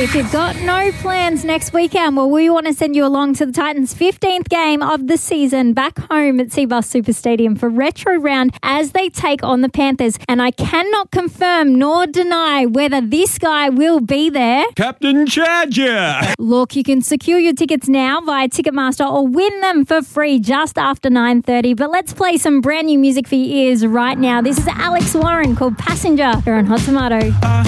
If you've got no plans next weekend, well, we want to send you along to the Titans' 15th game of the season back home at Cbus Super Stadium for Retro Round as they take on the Panthers. And I cannot confirm nor deny whether this guy will be there. Captain Chadger. Look, you can secure your tickets now via Ticketmaster or win them for free just after 9:30. But let's play some brand new music for your ears right now. This is Alex Warren called Passenger here on Hot Tomato.